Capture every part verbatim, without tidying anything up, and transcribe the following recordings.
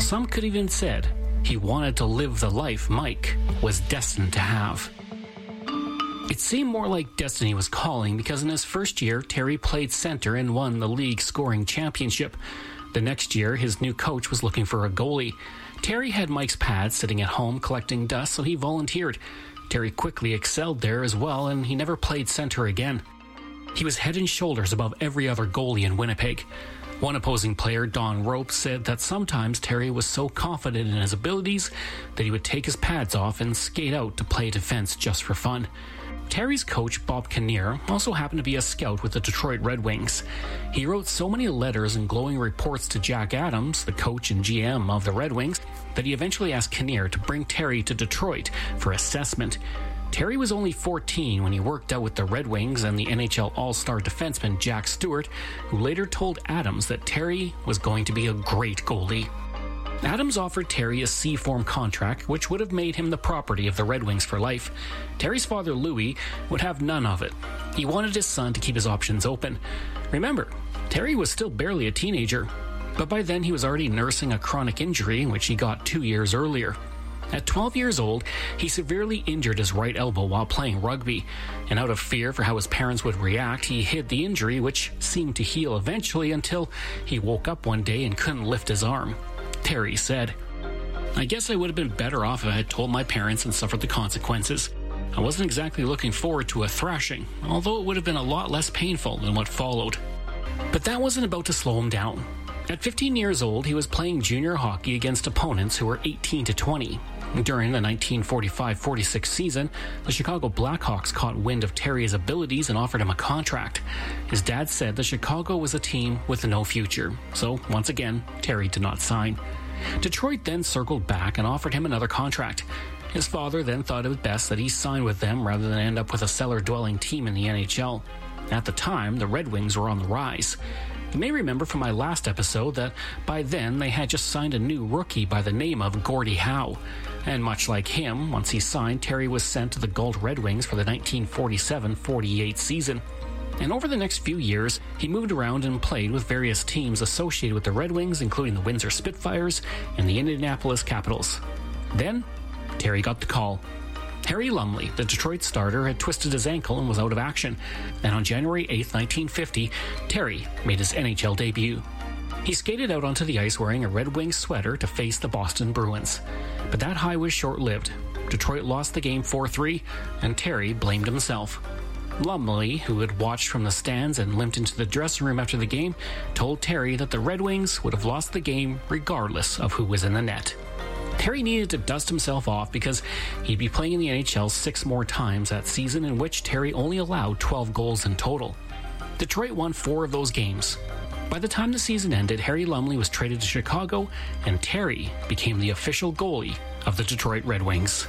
Some could even said he wanted to live the life Mike was destined to have. It seemed more like destiny was calling because in his first year, Terry played center and won the league scoring championship. The next year, his new coach was looking for a goalie. Terry had Mike's pad sitting at home collecting dust, so he volunteered. Terry quickly excelled there as well, and he never played center again. He was head and shoulders above every other goalie in Winnipeg. One opposing player, Don Rope, said that sometimes Terry was so confident in his abilities that he would take his pads off and skate out to play defense just for fun. Terry's coach, Bob Kinnear, also happened to be a scout with the Detroit Red Wings. He wrote so many letters and glowing reports to Jack Adams, the coach and G M of the Red Wings, that he eventually asked Kinnear to bring Terry to Detroit for assessment. Terry was only fourteen when he worked out with the Red Wings and the N H L All-Star defenseman Jack Stewart, who later told Adams that Terry was going to be a great goalie. Adams offered Terry a C-form contract, which would have made him the property of the Red Wings for life. Terry's father, Louis, would have none of it. He wanted his son to keep his options open. Remember, Terry was still barely a teenager, but by then he was already nursing a chronic injury, which he got two years earlier. At twelve years old, he severely injured his right elbow while playing rugby, and out of fear for how his parents would react, he hid the injury, which seemed to heal eventually until he woke up one day and couldn't lift his arm. Terry said, "I guess I would have been better off if I had told my parents and suffered the consequences. I wasn't exactly looking forward to a thrashing, although it would have been a lot less painful than what followed." But that wasn't about to slow him down. At fifteen years old, he was playing junior hockey against opponents who were eighteen to twenty. During the nineteen forty-five forty-six season, the Chicago Blackhawks caught wind of Terry's abilities and offered him a contract. His dad said that Chicago was a team with no future, so once again, Terry did not sign. Detroit then circled back and offered him another contract. His father then thought it was best that he sign with them rather than end up with a cellar-dwelling team in the N H L. At the time, the Red Wings were on the rise. You may remember from my last episode that by then they had just signed a new rookie by the name of Gordie Howe. And much like him, once he signed, Terry was sent to the Galt Red Wings for the nineteen forty-seven forty-eight season. And over the next few years, he moved around and played with various teams associated with the Red Wings, including the Windsor Spitfires and the Indianapolis Capitals. Then, Terry got the call. Harry Lumley, the Detroit starter, had twisted his ankle and was out of action. And on January eighth, nineteen fifty, Terry made his N H L debut. He skated out onto the ice wearing a Red Wings sweater to face the Boston Bruins. But that high was short-lived. Detroit lost the game four three, and Terry blamed himself. Lumley, who had watched from the stands and limped into the dressing room after the game, told Terry that the Red Wings would have lost the game regardless of who was in the net. Terry needed to dust himself off because he'd be playing in the N H L six more times that season, in which Terry only allowed twelve goals in total. Detroit won four of those games. By the time the season ended, Harry Lumley was traded to Chicago, and Terry became the official goalie of the Detroit Red Wings.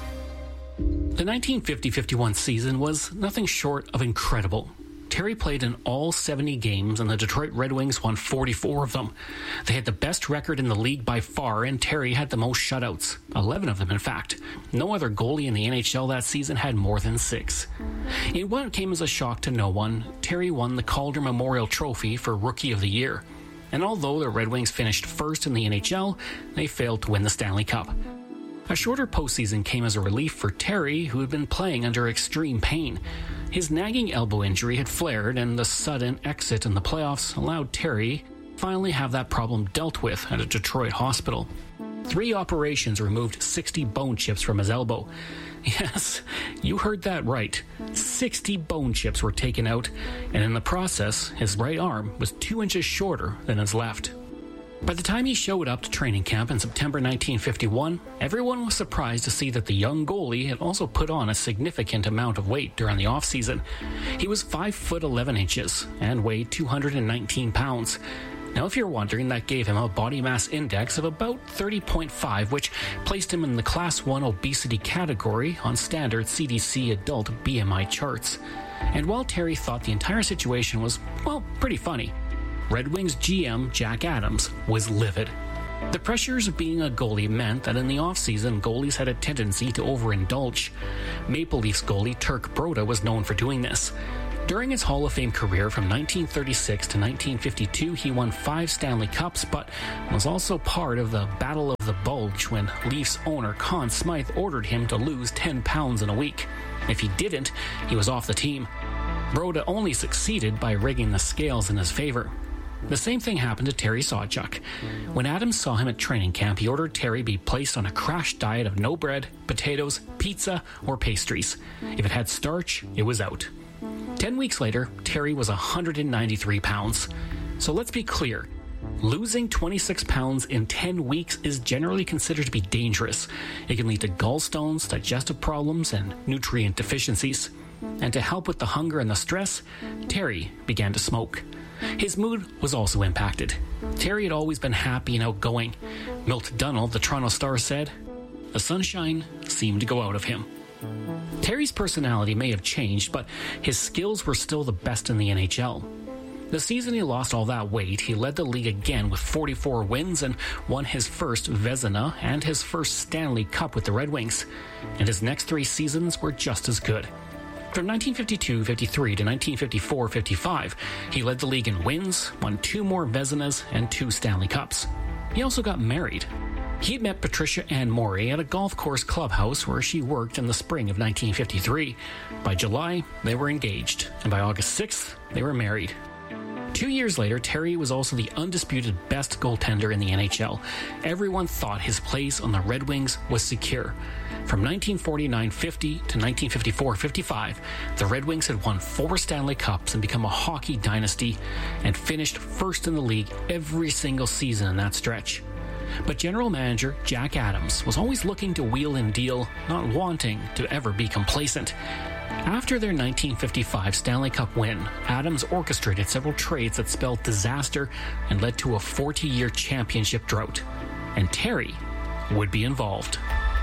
The nineteen fifty fifty-one season was nothing short of incredible. Terry played in all seventy games, and the Detroit Red Wings won forty-four of them. They had the best record in the league by far, and Terry had the most shutouts, eleven of them in fact. No other goalie in the N H L that season had more than six. In what came as a shock to no one, Terry won the Calder Memorial Trophy for Rookie of the Year. And although the Red Wings finished first in the N H L, they failed to win the Stanley Cup. A shorter postseason came as a relief for Terry, who had been playing under extreme pain. His nagging elbow injury had flared, and the sudden exit in the playoffs allowed Terry to finally have that problem dealt with at a Detroit hospital. Three operations removed sixty bone chips from his elbow. Yes, you heard that right. sixty bone chips were taken out, and in the process, his right arm was two inches shorter than his left. By the time he showed up to training camp in September nineteen fifty-one, everyone was surprised to see that the young goalie had also put on a significant amount of weight during the offseason. He was five foot eleven inches and weighed two hundred nineteen pounds. Now, if you're wondering, that gave him a body mass index of about thirty point five, which placed him in the Class one obesity category on standard C D C adult B M I charts. And while Terry thought the entire situation was, well, pretty funny, Red Wings G M Jack Adams was livid. The pressures of being a goalie meant that in the offseason, goalies had a tendency to overindulge. Maple Leafs goalie Turk Broda was known for doing this. During his Hall of Fame career from nineteen thirty-six to nineteen fifty-two, he won five Stanley Cups, but was also part of the Battle of the Bulge when Leafs owner Conn Smythe ordered him to lose ten pounds in a week. If he didn't, he was off the team. Broda only succeeded by rigging the scales in his favor. The same thing happened to Terry Sawchuk. When Adams saw him at training camp, he ordered Terry be placed on a crash diet of no bread, potatoes, pizza, or pastries. If it had starch, it was out. Ten weeks later, Terry was one hundred ninety-three pounds. So let's be clear. Losing twenty-six pounds in ten weeks is generally considered to be dangerous. It can lead to gallstones, digestive problems, and nutrient deficiencies. And to help with the hunger and the stress, Terry began to smoke. His mood was also impacted. Terry had always been happy and outgoing. Milt Dunnell, the Toronto Star, said, "The sunshine seemed to go out of him." Terry's personality may have changed, but his skills were still the best in the N H L. The season he lost all that weight, he led the league again with forty-four wins and won his first Vezina and his first Stanley Cup with the Red Wings. And his next three seasons were just as good. From nineteen fifty-two fifty-three to nineteen fifty-four fifty-five, he led the league in wins, won two more Vezinas, and two Stanley Cups. He also got married. He had met Patricia Ann Morey at a golf course clubhouse where she worked in the spring of nineteen fifty-three. By July, they were engaged, and by August sixth, they were married. Two years later, Terry was also the undisputed best goaltender in the N H L. Everyone thought his place on the Red Wings was secure. From nineteen forty-nine fifty to nineteen fifty-four fifty-five, the Red Wings had won four Stanley Cups and become a hockey dynasty and finished first in the league every single season in that stretch. But general manager Jack Adams was always looking to wheel and deal, not wanting to ever be complacent. After their nineteen fifty-five Stanley Cup win, Adams orchestrated several trades that spelled disaster and led to a forty-year championship drought. And Terry would be involved.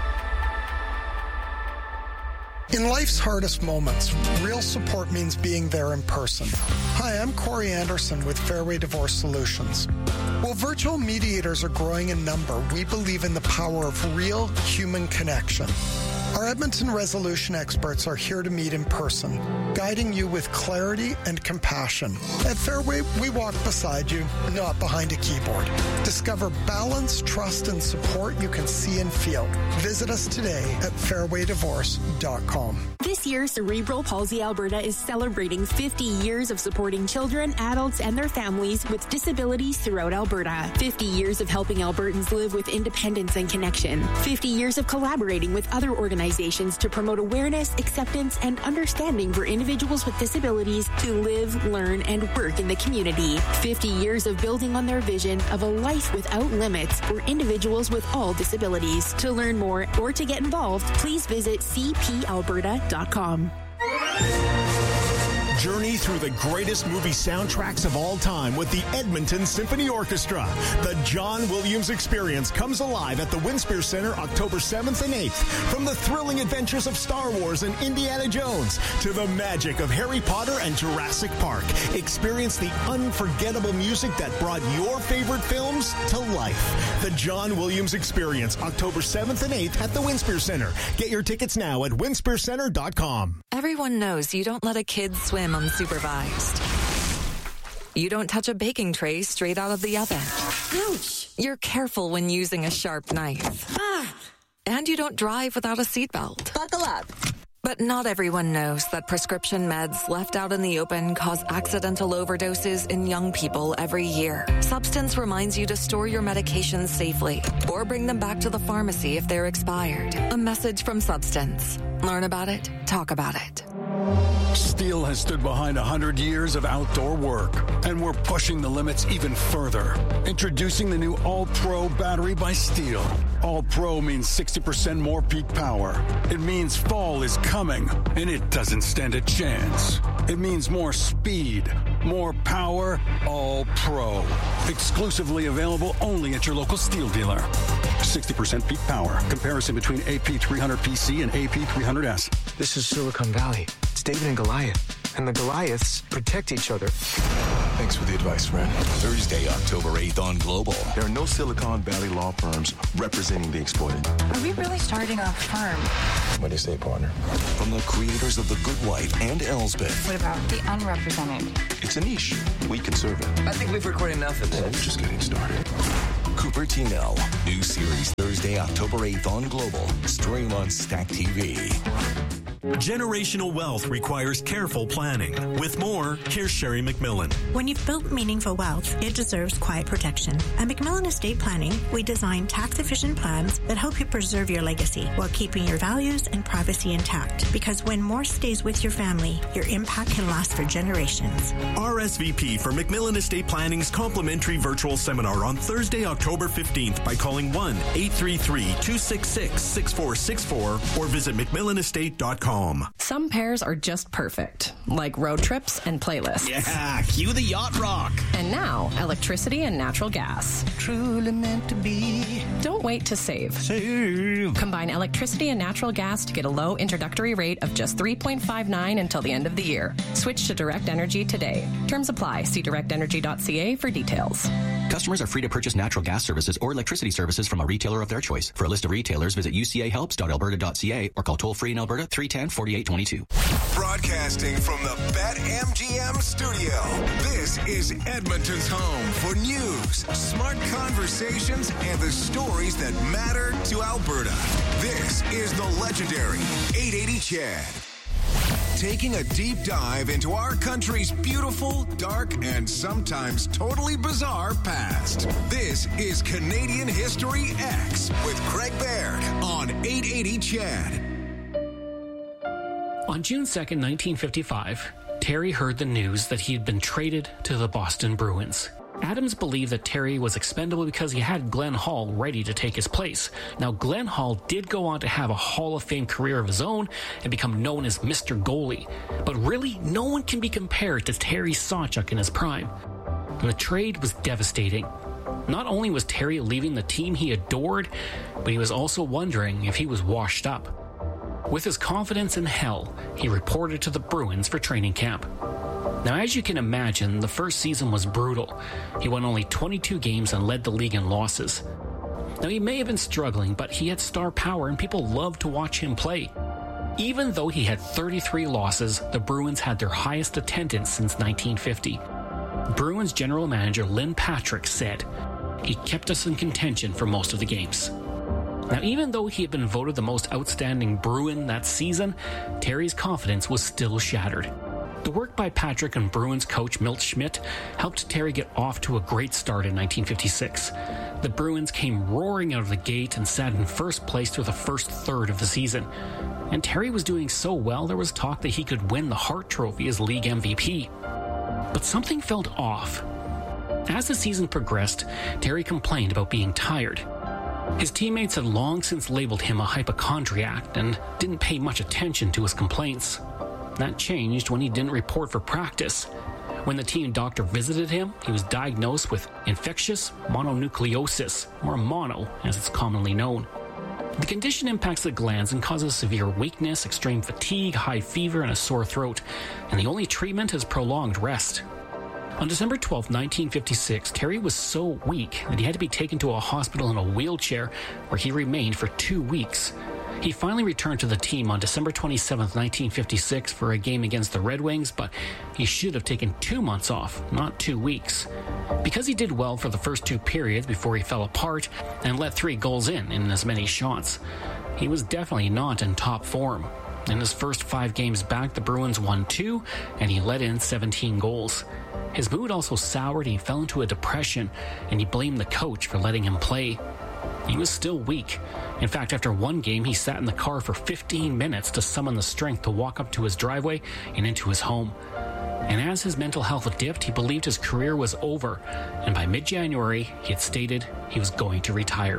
In life's hardest moments, real support means being there in person. Hi, I'm Corey Anderson with Fairway Divorce Solutions. While virtual mediators are growing in number, we believe in the power of real human connection. Our Edmonton resolution experts are here to meet in person, guiding you with clarity and compassion. At Fairway, we walk beside you, not behind a keyboard. Discover balance, trust, and support you can see and feel. Visit us today at fairway divorce dot com. This year, Cerebral Palsy Alberta is celebrating fifty years of supporting children, adults, and their families with disabilities throughout Alberta. fifty years of helping Albertans live with independence and connection. fifty years of collaborating with other organizations to promote awareness, acceptance, and understanding for individuals with disabilities to live, learn, and work in the community. fifty years of building on their vision of a life without limits for individuals with all disabilities. To learn more or to get involved, please visit c p alberta dot com. Journey through the greatest movie soundtracks of all time with the Edmonton Symphony Orchestra. The John Williams Experience comes alive at the Winspear Center October seventh and eighth. From the thrilling adventures of Star Wars and Indiana Jones to the magic of Harry Potter and Jurassic Park, experience the unforgettable music that brought your favorite films to life. The John Williams Experience, October seventh and eighth at the Winspear Center. Get your tickets now at winspear center dot com. Everyone knows you don't let a kid swim unsupervised. You don't touch a baking tray straight out of the oven. Ouch! You're careful when using a sharp knife. Ah! And you don't drive without a seatbelt. Buckle up. But not everyone knows that prescription meds left out in the open cause accidental overdoses in young people every year. Substance reminds you to store your medications safely or bring them back to the pharmacy if they're expired. A message from Substance. Learn about it, talk about it. Steel has stood behind one hundred years of outdoor work, and we're pushing the limits even further. Introducing the new All-Pro battery by Steel. All-Pro means sixty percent more peak power. It means fall is coming, and it doesn't stand a chance. It means more speed, more power, All-Pro. Exclusively available only at your local Steel dealer. sixty percent peak power. Comparison between A P three hundred P C and A P three hundred S. This is Silicon Valley. It's David and Goliath. And the Goliaths protect each other. Thanks for the advice, friend. Thursday, October eighth on Global. There are no Silicon Valley law firms representing the exploited. Are we really starting a firm? What do you say, partner? From the creators of The Good Wife and Elsbeth. What about the unrepresented? It's a niche. We can serve it. I think we've recorded enough of this. Well, we're just getting started. Cupertino. New series Thursday, October eighth on Global. Stream on Stack T V. Generational wealth requires careful planning. With more, here's Sherry McMillan. When you've built meaningful wealth, it deserves quiet protection. At McMillan Estate Planning, we design tax-efficient plans that help you preserve your legacy while keeping your values and privacy intact. Because when more stays with your family, your impact can last for generations. R S V P for McMillan Estate Planning's complimentary virtual seminar on Thursday, October fifteenth by calling one eight three three, two six six, six four six four or visit mcmillan estate dot com. Some pairs are just perfect, like road trips and playlists. Yeah, cue the yacht rock. And now, electricity and natural gas. Truly meant to be. Don't wait to save. Save. Combine electricity and natural gas to get a low introductory rate of just three point five nine until the end of the year. Switch to Direct Energy today. Terms apply. See direct energy dot c a for details. Customers are free to purchase natural gas services or electricity services from a retailer of their choice. For a list of retailers, visit u c a helps dot alberta dot c a or call toll-free in Alberta three one zero, four eight two two. Broadcasting from the BetMGM studio, this is Edmonton's home for news, smart conversations, and the stories that matter to Alberta. This is the legendary eight eighty C H E D. Taking a deep dive into our country's beautiful, dark, and sometimes totally bizarre past. This is Canadian History X with Craig Baird on eight eighty C H E D. On June second, nineteen fifty-five, Terry heard the news that he had been traded to the Boston Bruins. Adams believed that Terry was expendable because he had Glenn Hall ready to take his place. Now, Glenn Hall did go on to have a Hall of Fame career of his own and become known as Mister Goalie. But really, no one can be compared to Terry Sawchuk in his prime. And the trade was devastating. Not only was Terry leaving the team he adored, but he was also wondering if he was washed up. With his confidence in hell, he reported to the Bruins for training camp. Now, as you can imagine, the first season was brutal. He won only twenty-two games and led the league in losses. Now, he may have been struggling, but he had star power and people loved to watch him play. Even though he had thirty-three losses, the Bruins had their highest attendance since nineteen fifty. Bruins general manager Lynn Patrick said, "He kept us in contention for most of the games." Now, even though he had been voted the most outstanding Bruin that season, Terry's confidence was still shattered. The work by Patrick and Bruins coach Milt Schmidt helped Terry get off to a great start in nineteen fifty-six. The Bruins came roaring out of the gate and sat in first place through the first third of the season. And Terry was doing so well, there was talk that he could win the Hart Trophy as league M V P. But something felt off. As the season progressed, Terry complained about being tired. His teammates had long since labeled him a hypochondriac and didn't pay much attention to his complaints. That changed when he didn't report for practice. When the team doctor visited him, he was diagnosed with infectious mononucleosis, or mono as it's commonly known. The condition impacts the glands and causes severe weakness, extreme fatigue, high fever, and a sore throat, and the only treatment is prolonged rest. On December twelfth, nineteen fifty-six, Terry was so weak that he had to be taken to a hospital in a wheelchair where he remained for two weeks. He finally returned to the team on December twenty-seventh, nineteen fifty-six for a game against the Red Wings, but he should have taken two months off, not two weeks. Because he did well for the first two periods before he fell apart and let three goals in in as many shots, he was definitely not in top form. In his first five games back, the Bruins won two, and he let in seventeen goals. His mood also soured, he fell into a depression, and he blamed the coach for letting him play. He was still weak. In fact, after one game, he sat in the car for fifteen minutes to summon the strength to walk up to his driveway and into his home. And as his mental health dipped, he believed his career was over, and by mid-January, he had stated he was going to retire.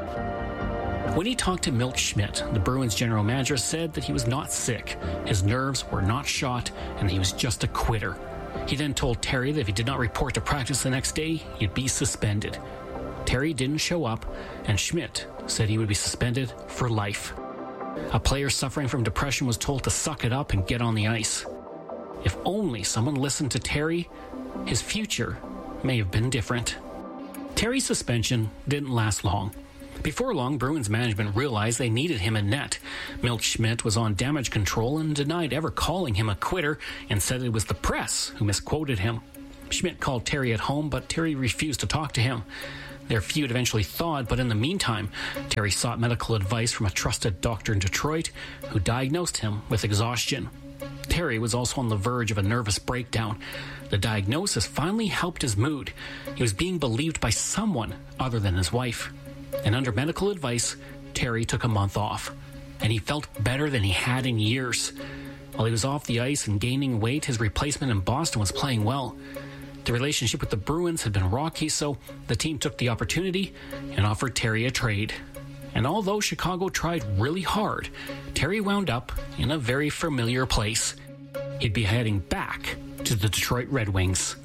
When he talked to Milt Schmidt, the Bruins general manager said that he was not sick, his nerves were not shot, and he was just a quitter. He then told Terry that if he did not report to practice the next day, he'd be suspended. Terry didn't show up, and Schmidt said he would be suspended for life. A player suffering from depression was told to suck it up and get on the ice. If only someone listened to Terry, his future may have been different. Terry's suspension didn't last long. Before long, Bruins management realized they needed him in net. Milt Schmidt was on damage control and denied ever calling him a quitter and said it was the press who misquoted him. Schmidt called Terry at home, but Terry refused to talk to him. Their feud eventually thawed, but in the meantime, Terry sought medical advice from a trusted doctor in Detroit who diagnosed him with exhaustion. Terry was also on the verge of a nervous breakdown. The diagnosis finally helped his mood. He was being believed by someone other than his wife. And under medical advice, Terry took a month off. And he felt better than he had in years. While he was off the ice and gaining weight, his replacement in Boston was playing well. The relationship with the Bruins had been rocky, so the team took the opportunity and offered Terry a trade. And although Chicago tried really hard, Terry wound up in a very familiar place. He'd be heading back to the Detroit Red Wings.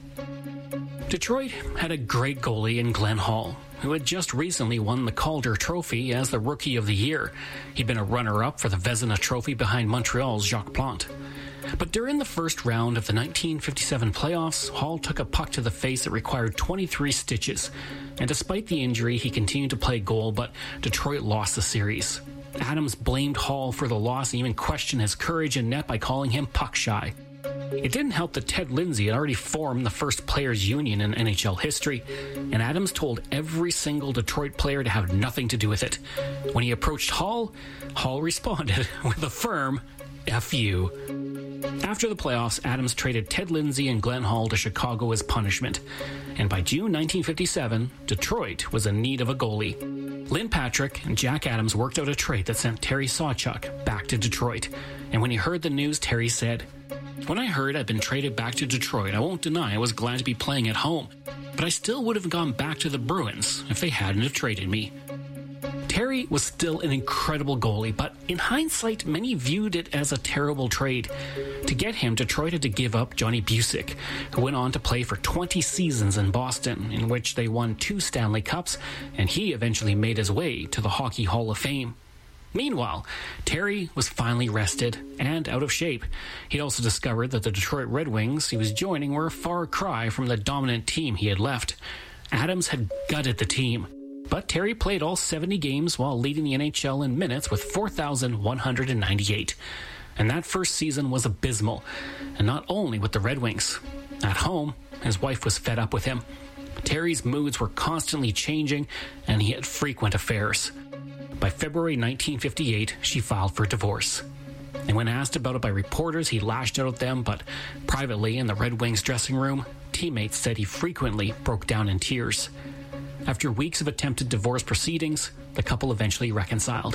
Detroit had a great goalie in Glenn Hall, who had just recently won the Calder Trophy as the Rookie of the Year. He'd been a runner-up for the Vezina Trophy behind Montreal's Jacques Plante. But during the first round of the nineteen fifty-seven playoffs, Hall took a puck to the face that required twenty-three stitches. And despite the injury, he continued to play goal, but Detroit lost the series. Adams blamed Hall for the loss and even questioned his courage in net by calling him puck shy. It didn't help that Ted Lindsay had already formed the first players' union in N H L history, and Adams told every single Detroit player to have nothing to do with it. When he approached Hall, Hall responded with a firm F you. After the playoffs, Adams traded Ted Lindsay and Glenn Hall to Chicago as punishment, and by June nineteen fifty-seven, Detroit was in need of a goalie. Lynn Patrick and Jack Adams worked out a trade that sent Terry Sawchuk back to Detroit, and when he heard the news, Terry said, "When I heard I'd been traded back to Detroit, I won't deny I was glad to be playing at home, but I still would have gone back to the Bruins if they hadn't have traded me." Terry was still an incredible goalie, but in hindsight, many viewed it as a terrible trade. To get him, Detroit had to give up Johnny Busick, who went on to play for twenty seasons in Boston, in which they won two Stanley Cups, and he eventually made his way to the Hockey Hall of Fame. Meanwhile, Terry was finally rested and out of shape. He'd also discovered that the Detroit Red Wings he was joining were a far cry from the dominant team he had left. Adams had gutted the team. But Terry played all seventy games while leading the N H L in minutes with four thousand one hundred ninety-eight. And that first season was abysmal, and not only with the Red Wings. At home, his wife was fed up with him. Terry's moods were constantly changing, and he had frequent affairs. By February nineteen fifty-eight, she filed for divorce. And when asked about it by reporters, he lashed out at them, but privately in the Red Wings dressing room, teammates said he frequently broke down in tears. After weeks of attempted divorce proceedings, the couple eventually reconciled.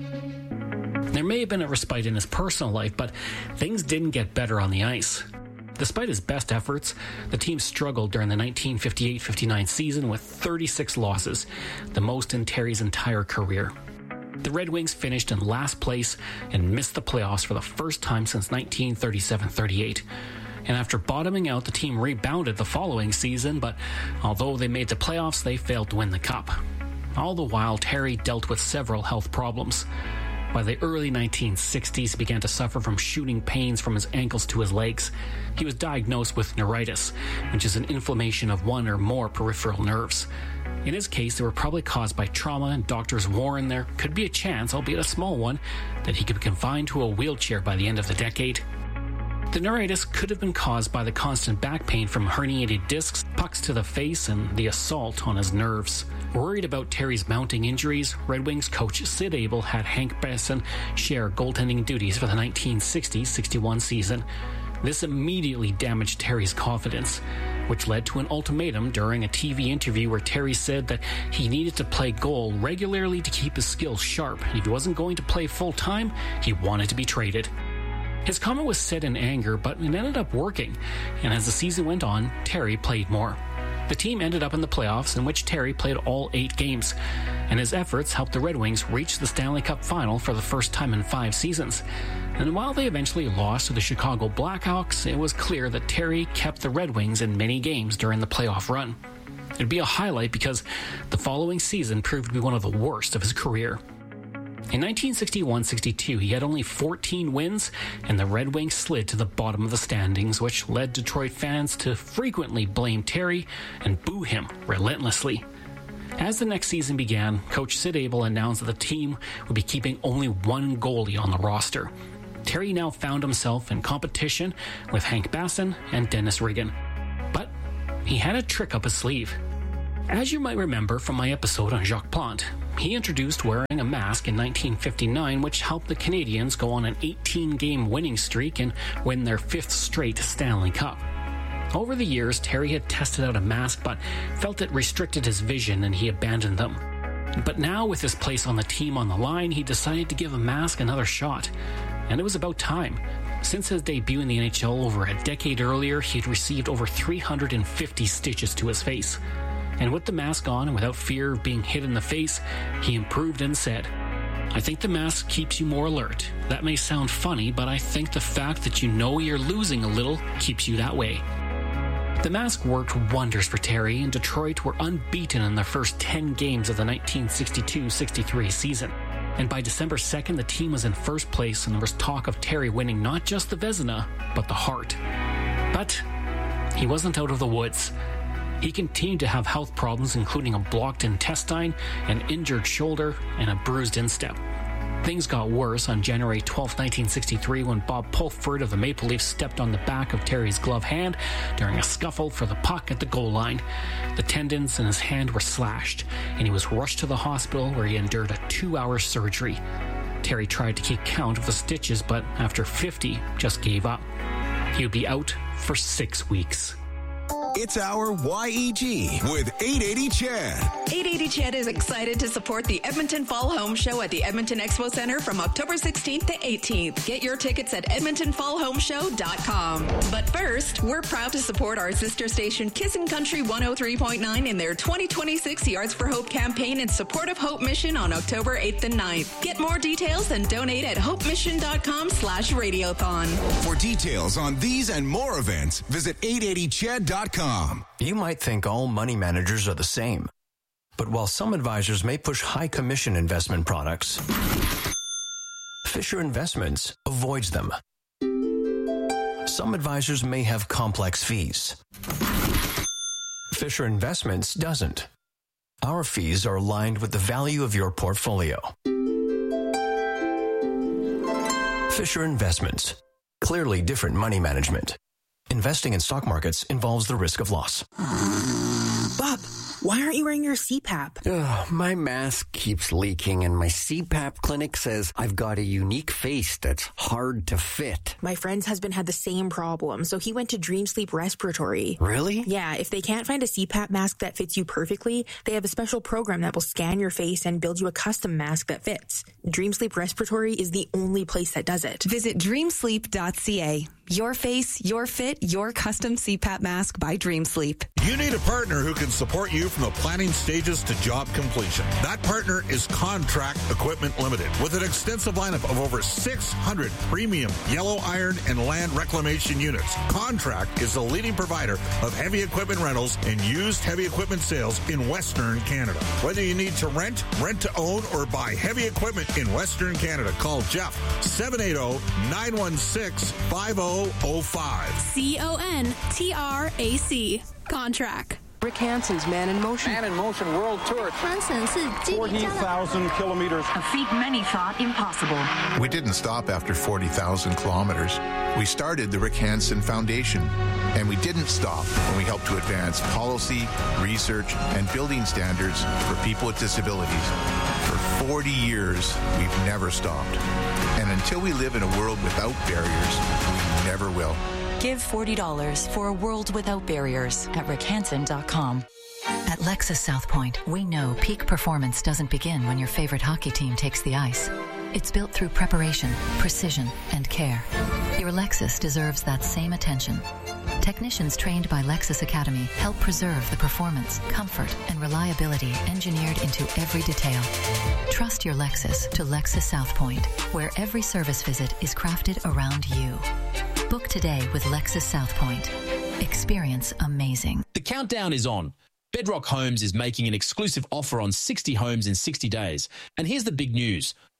There may have been a respite in his personal life, but things didn't get better on the ice. Despite his best efforts, the team struggled during the nineteen fifty-eight fifty-nine season with thirty-six losses, the most in Terry's entire career. The Red Wings finished in last place and missed the playoffs for the first time since nineteen thirty-seven thirty-eight. And after bottoming out, the team rebounded the following season, but although they made the playoffs, they failed to win the cup. All the while, Terry dealt with several health problems. By the early nineteen sixties, he began to suffer from shooting pains from his ankles to his legs. He was diagnosed with neuritis, which is an inflammation of one or more peripheral nerves. In his case, they were probably caused by trauma, and doctors warned there could be a chance, albeit a small one, that he could be confined to a wheelchair by the end of the decade. The neuritis could have been caused by the constant back pain from herniated discs, pucks to the face, and the assault on his nerves. Worried about Terry's mounting injuries, Red Wings coach Sid Abel had Hank Besson share goaltending duties for the nineteen sixty sixty-one season. This immediately damaged Terry's confidence, which led to an ultimatum during a T V interview where Terry said that he needed to play goal regularly to keep his skills sharp, and if he wasn't going to play full-time, he wanted to be traded. His comment was said in anger, but it ended up working, and as the season went on, Terry played more. The team ended up in the playoffs, in which Terry played all eight games, and his efforts helped the Red Wings reach the Stanley Cup final for the first time in five seasons. And while they eventually lost to the Chicago Blackhawks, it was clear that Terry kept the Red Wings in many games during the playoff run. It'd be a highlight because the following season proved to be one of the worst of his career. In nineteen sixty-one sixty-two, he had only fourteen wins, and the Red Wings slid to the bottom of the standings, which led Detroit fans to frequently blame Terry and boo him relentlessly. As the next season began, Coach Sid Abel announced that the team would be keeping only one goalie on the roster. Terry now found himself in competition with Hank Bassin and Dennis Riggin. But he had a trick up his sleeve. As you might remember from my episode on Jacques Plante, he introduced wearing a mask in nineteen fifty-nine, which helped the Canadiens go on an eighteen-game winning streak and win their fifth straight Stanley Cup. Over the years, Terry had tested out a mask but felt it restricted his vision and he abandoned them. But now, with his place on the team on the line, he decided to give a mask another shot. And it was about time. Since his debut in the N H L over a decade earlier, he had received over three hundred fifty stitches to his face. And with the mask on and without fear of being hit in the face, he improved and said, "I think the mask keeps you more alert. That may sound funny, but I think the fact that you know you're losing a little keeps you that way." The mask worked wonders for Terry, and Detroit were unbeaten in their first ten games of the nineteen sixty-two sixty-three season. And by December second, the team was in first place, and there was talk of Terry winning not just the Vezina, but the Hart. But he wasn't out of the woods. He continued to have health problems, including a blocked intestine, an injured shoulder, and a bruised instep. Things got worse on January twelfth, nineteen sixty-three, when Bob Pulford of the Maple Leafs stepped on the back of Terry's glove hand during a scuffle for the puck at the goal line. The tendons in his hand were slashed, and he was rushed to the hospital where he endured a two-hour surgery. Terry tried to keep count of the stitches, but after fifty, just gave up. He would be out for six weeks. It's our Y E G with eight eighty Chad. eight eighty Chad is excited to support the Edmonton Fall Home Show at the Edmonton Expo Center from October sixteenth to eighteenth. Get your tickets at edmonton fall home show dot com. But first, we're proud to support our sister station Kissin' Country one oh three point nine in their twenty twenty-six Yards for Hope campaign in support of Hope Mission on October eighth and ninth. Get more details and donate at hope mission dot com slash radiothon. For details on these and more events, visit eight eighty chad dot com. You might think all money managers are the same. But while some advisors may push high commission investment products, Fisher Investments avoids them. Some advisors may have complex fees. Fisher Investments doesn't. Our fees are aligned with the value of your portfolio. Fisher Investments. Clearly different money management. Investing in stock markets involves the risk of loss. Bob, why aren't you wearing your C PAP? Ugh, my mask keeps leaking, and my C PAP clinic says I've got a unique face that's hard to fit. My friend's husband had the same problem, so he went to Dream Sleep Respiratory. Really? Yeah, if they can't find a C PAP mask that fits you perfectly, they have a special program that will scan your face and build you a custom mask that fits. Dream Sleep Respiratory is the only place that does it. Visit dream sleep dot c a. Your face, your fit, your custom C PAP mask by Dream Sleep. You need a partner who can support you from the planning stages to job completion. That partner is Contract Equipment Limited. With an extensive lineup of over six hundred premium yellow iron and land reclamation units, Contract is the leading provider of heavy equipment rentals and used heavy equipment sales in Western Canada. Whether you need to rent, rent to own, or buy heavy equipment in Western Canada, call Jeff seven eight zero, nine one six, five zero zero five. C O N T R A C. Contract. Rick Hansen's Man in Motion. Man in Motion World Tour. forty thousand kilometers. A feat many thought impossible. We didn't stop after forty thousand kilometers. We started the Rick Hansen Foundation. And we didn't stop when we helped to advance policy, research, and building standards for people with disabilities. For forty years, we've never stopped. And until we live in a world without barriers, we never will. Give forty dollars for a world without barriers at rick hansen dot com. At Lexus South Point, we know peak performance doesn't begin when your favorite hockey team takes the ice. It's built through preparation, precision, and care. Your Lexus deserves that same attention. Technicians trained by Lexus Academy help preserve the performance, comfort, and reliability engineered into every detail. Trust your Lexus to Lexus South Point, where every service visit is crafted around you. Book today with Lexus South Point. Experience amazing. The countdown is on. Bedrock Homes is making an exclusive offer on sixty homes in sixty days. And here's the big news.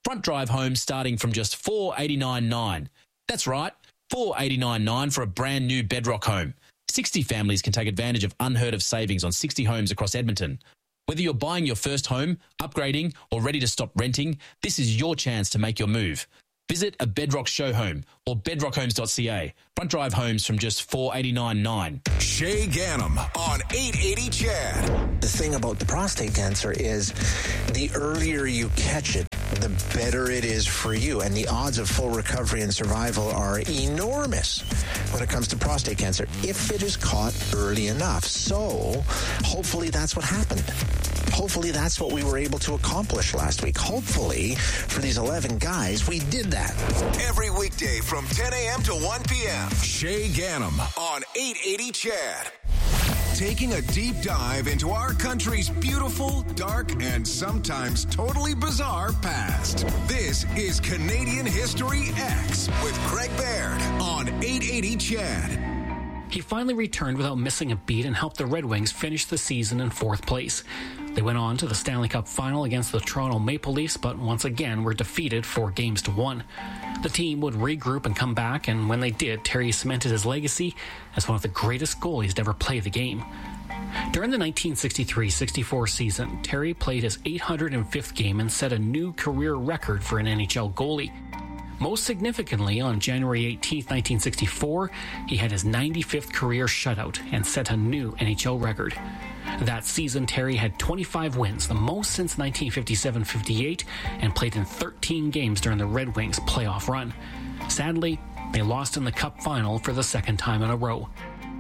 Front drive homes starting from just four hundred eighty-nine dollars and ninety cents. That's right, four hundred eighty-nine dollars and ninety cents for a brand new Bedrock home. sixty families can take advantage of unheard of savings on sixty homes across Edmonton. Whether you're buying your first home, upgrading, or ready to stop renting, this is your chance to make your move. Visit a Bedrock show home or bedrock homes dot c a. Front drive homes from just four hundred eighty-nine dollars and ninety cents. Shay Ganem on eight eighty C H E D. The thing about the prostate cancer is the earlier you catch it, the better it is for you. And the odds of full recovery and survival are enormous when it comes to prostate cancer, if it is caught early enough. So hopefully that's what happened. Hopefully that's what we were able to accomplish last week. Hopefully for these eleven guys, we did that. Every weekday from ten a.m. to one p.m. Shay Ganem on eight eighty C H E D. Taking a deep dive into our country's beautiful, dark, and sometimes totally bizarre past. This is Canadian History X with Craig Baird on eight eighty C H E D. He finally returned without missing a beat and helped the Red Wings finish the season in fourth place. They went on to the Stanley Cup final against the Toronto Maple Leafs, but once again were defeated four games to one. The team would regroup and come back, and when they did, Terry cemented his legacy as one of the greatest goalies to ever play the game. During the nineteen sixty-three sixty-four season, Terry played his eight hundred fifth game and set a new career record for an N H L goalie. Most significantly, on January eighteenth, nineteen sixty-four, he had his ninety-fifth career shutout and set a new N H L record. That season, Terry had twenty-five wins, the most since nineteen fifty-seven fifty-eight, and played in thirteen games during the Red Wings' playoff run. Sadly, they lost in the Cup final for the second time in a row.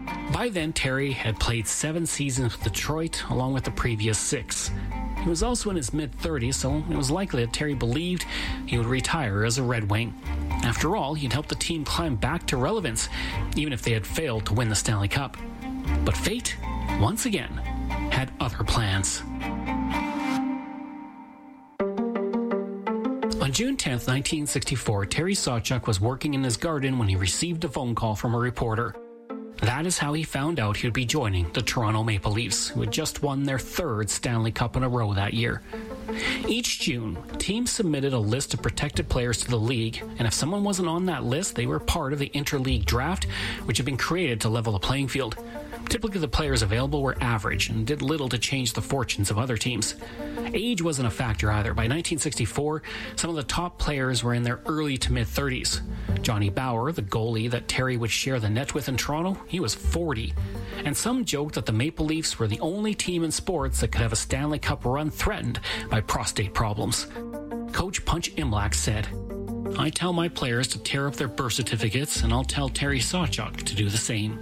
By then, Terry had played seven seasons with Detroit, along with the previous six. He was also in his mid-thirties, so it was likely that Terry believed he would retire as a Red Wing. After all, he'd helped the team climb back to relevance, even if they had failed to win the Stanley Cup. But fate, once again, had other plans. On June tenth, nineteen sixty-four, Terry Sawchuk was working in his garden when he received a phone call from a reporter. That is how he found out he would be joining the Toronto Maple Leafs, who had just won their third Stanley Cup in a row that year. Each June, teams submitted a list of protected players to the league, and if someone wasn't on that list, they were part of the interleague draft, which had been created to level the playing field. Typically, the players available were average and did little to change the fortunes of other teams. Age wasn't a factor either. By nineteen sixty-four, some of the top players were in their early to mid-thirties. Johnny Bower, the goalie that Terry would share the net with in Toronto, he was forty. And some joked that the Maple Leafs were the only team in sports that could have a Stanley Cup run threatened by prostate problems. Coach Punch Imlach said, "I tell my players to tear up their birth certificates, and I'll tell Terry Sawchuk to do the same."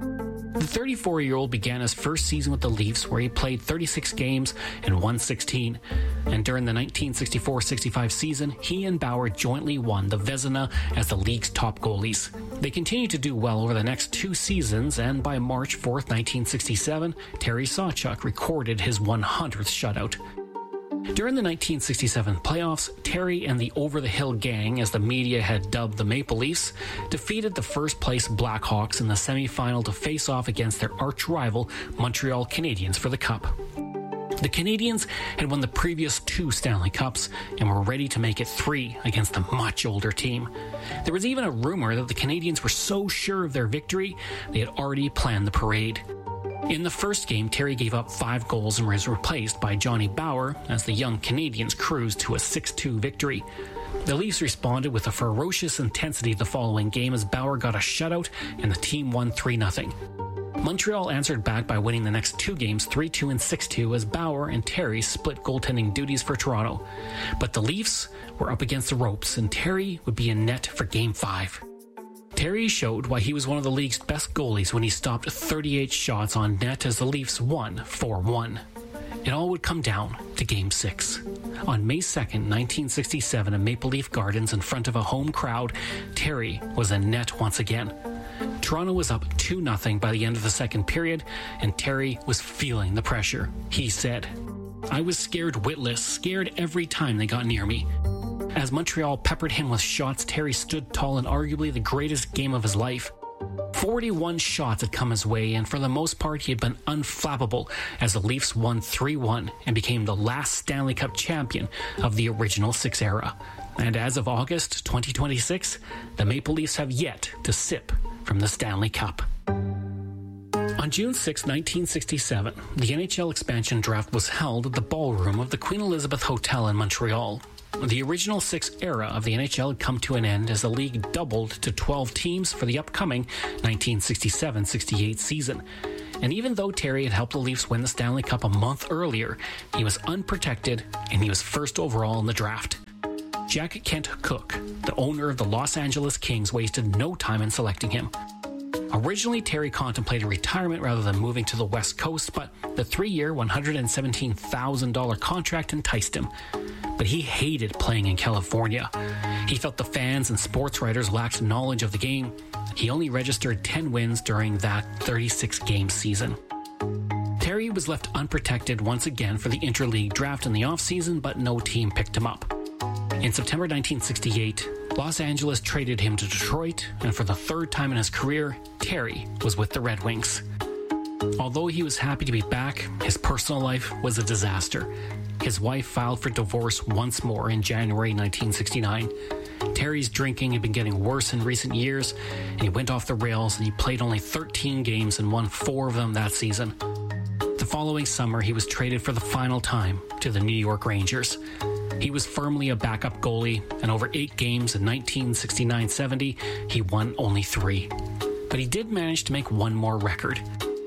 The thirty-four-year-old began his first season with the Leafs, where he played thirty-six games and won sixteen. And during the nineteen sixty-four sixty-five season, he and Bauer jointly won the Vezina as the league's top goalies. They continued to do well over the next two seasons, and by March fourth, nineteen sixty-seven, Terry Sawchuk recorded his one hundredth shutout. During the nineteen sixty-seven playoffs, Terry and the Over-the-Hill Gang, as the media had dubbed the Maple Leafs, defeated the first-place Blackhawks in the semifinal to face off against their arch-rival Montreal Canadiens for the Cup. The Canadiens had won the previous two Stanley Cups and were ready to make it three against a much older team. There was even a rumor that the Canadiens were so sure of their victory, they had already planned the parade. In the first game, Terry gave up five goals and was replaced by Johnny Bower as the young Canadiens cruised to a six two victory. The Leafs responded with a ferocious intensity the following game as Bower got a shutout and the team won three nothing. Montreal answered back by winning the next two games three two and six two as Bower and Terry split goaltending duties for Toronto. But the Leafs were up against the ropes and Terry would be in net for Game five. Terry showed why he was one of the league's best goalies when he stopped thirty-eight shots on net as the Leafs won four one. It all would come down to Game six. On May second, nineteen sixty-seven, in Maple Leaf Gardens in front of a home crowd, Terry was in net once again. Toronto was up two nothing by the end of the second period, and Terry was feeling the pressure. He said, "I was scared witless, scared every time they got near me." As Montreal peppered him with shots, Terry stood tall in arguably the greatest game of his life. forty-one shots had come his way, and for the most part he had been unflappable as the Leafs won three one and became the last Stanley Cup champion of the original six era. And as of August twenty twenty-six, the Maple Leafs have yet to sip from the Stanley Cup. On June sixth, nineteen sixty-seven, the N H L expansion draft was held at the ballroom of the Queen Elizabeth Hotel in Montreal. The original six era of the N H L had come to an end as the league doubled to twelve teams for the upcoming nineteen sixty-seven sixty-eight season. And even though Terry had helped the Leafs win the Stanley Cup a month earlier, he was unprotected and he was first overall in the draft. Jack Kent Cooke, the owner of the Los Angeles Kings, wasted no time in selecting him. Originally, Terry contemplated retirement rather than moving to the West Coast, but the three-year, one hundred seventeen thousand dollars contract enticed him. But he hated playing in California. He felt the fans and sports writers lacked knowledge of the game. He only registered ten wins during that thirty-six game season. Terry was left unprotected once again for the interleague draft in the offseason, but no team picked him up. In September nineteen sixty-eight, Los Angeles traded him to Detroit, and for the third time in his career, Terry was with the Red Wings. Although he was happy to be back, his personal life was a disaster. His wife filed for divorce once more in January nineteen sixty-nine. Terry's drinking had been getting worse in recent years, and he went off the rails, and he played only thirteen games and won four of them that season. The following summer, he was traded for the final time to the New York Rangers. He was firmly a backup goalie, and over eight games in nineteen sixty-nine seventy, he won only three. But he did manage to make one more record.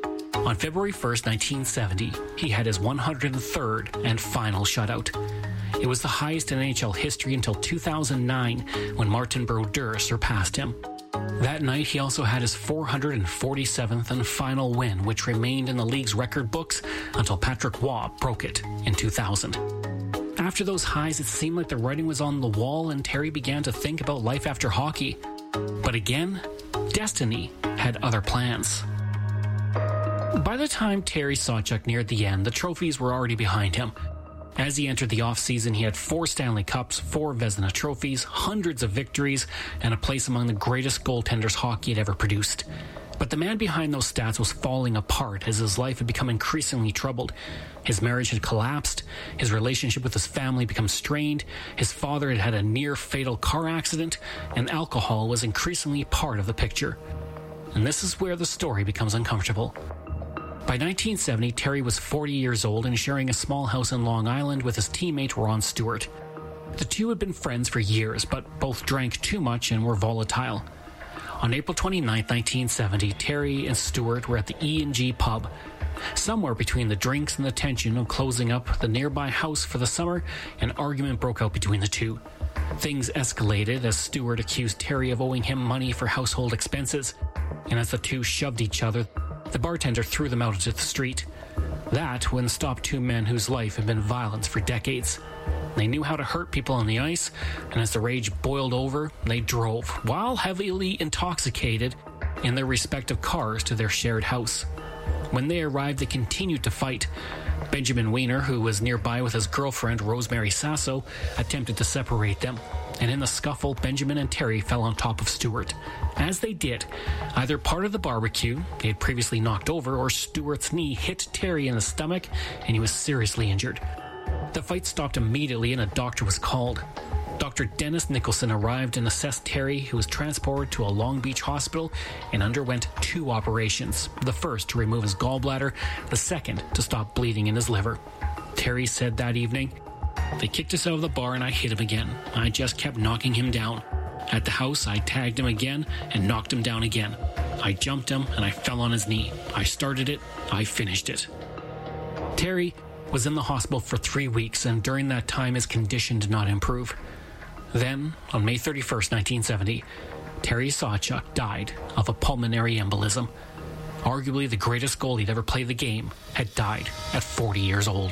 On February first, nineteen seventy, he had his one hundred third and final shutout. It was the highest in N H L history until two thousand nine, when Martin Brodeur surpassed him. That night, he also had his four hundred forty-seventh and final win, which remained in the league's record books until Patrick Waugh broke it in two thousand. After those highs, it seemed like the writing was on the wall, and Terry began to think about life after hockey. But again, destiny had other plans. By the time Terry Sawchuk neared the end, the trophies were already behind him. As he entered the offseason, he had four Stanley Cups, four Vezina trophies, hundreds of victories, and a place among the greatest goaltenders hockey had ever produced. But the man behind those stats was falling apart as his life had become increasingly troubled. His marriage had collapsed, his relationship with his family become strained, his father had had a near-fatal car accident, and alcohol was increasingly part of the picture. And this is where the story becomes uncomfortable. By nineteen seventy, Terry was forty years old and sharing a small house in Long Island with his teammate Ron Stewart. The two had been friends for years, but both drank too much and were volatile. On April twenty-ninth, nineteen seventy, Terry and Stewart were at the E and G pub. Somewhere between the drinks and the tension of closing up the nearby house for the summer, an argument broke out between the two. Things escalated as Stewart accused Terry of owing him money for household expenses, and as the two shoved each other, the bartender threw them out into the street. That wouldn't stop two men whose life had been violence for decades. They knew how to hurt people on the ice, and as the rage boiled over, they drove, while heavily intoxicated, in their respective cars to their shared house. When they arrived, they continued to fight. Benjamin Weiner, who was nearby with his girlfriend, Rosemary Sasso, attempted to separate them. And in the scuffle, Benjamin and Terry fell on top of Stewart. As they did, either part of the barbecue they had previously knocked over, or Stewart's knee hit Terry in the stomach, and he was seriously injured. The fight stopped immediately, and a doctor was called. Doctor Dennis Nicholson arrived and assessed Terry, who was transported to a Long Beach hospital and underwent two operations. The first to remove his gallbladder, the second to stop bleeding in his liver. Terry said that evening, "They kicked us out of the bar and I hit him again. I just kept knocking him down. At the house, I tagged him again and knocked him down again. I jumped him and I fell on his knee. I started it, I finished it." Terry was in the hospital for three weeks, and during that time his condition did not improve. Then, on May thirty-first, nineteen seventy, Terry Sawchuk died of a pulmonary embolism. Arguably the greatest goalie to ever play the game had died at forty years old.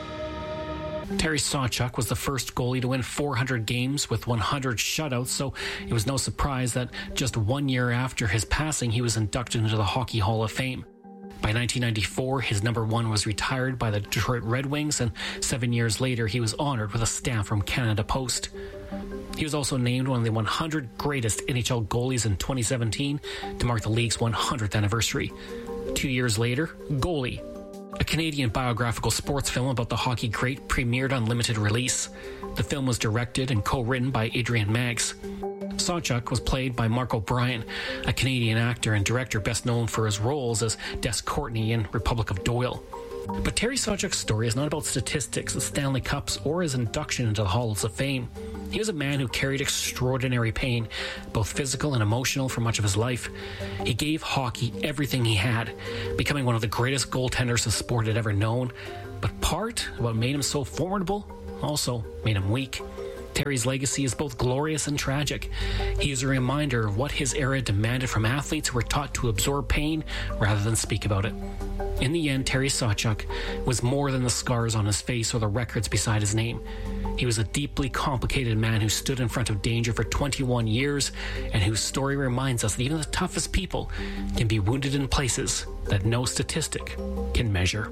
Terry Sawchuk was the first goalie to win four hundred games with one hundred shutouts, so it was no surprise that just one year after his passing, he was inducted into the Hockey Hall of Fame. By nineteen ninety-four, his number one was retired by the Detroit Red Wings, and seven years later, he was honored with a stamp from Canada Post. He was also named one of the one hundred greatest N H L goalies in twenty seventeen to mark the league's one hundredth anniversary. Two years later, Goalie, a Canadian biographical sports film about the hockey great, premiered on limited release. The film was directed and co-written by Adrian Maggs. Sawchuk was played by Mark O'Brien, a Canadian actor and director best known for his roles as Des Courtney in Republic of Doyle. But Terry Sawchuk's story is not about statistics, the Stanley Cups, or his induction into the Halls of Fame. He was a man who carried extraordinary pain, both physical and emotional, for much of his life. He gave hockey everything he had, becoming one of the greatest goaltenders the sport had ever known. But part of what made him so formidable also made him weak. Terry's legacy is both glorious and tragic. He is a reminder of what his era demanded from athletes who were taught to absorb pain rather than speak about it. In the end, Terry Sawchuk was more than the scars on his face or the records beside his name. He was a deeply complicated man who stood in front of danger for twenty-one years and whose story reminds us that even the toughest people can be wounded in places that no statistic can measure.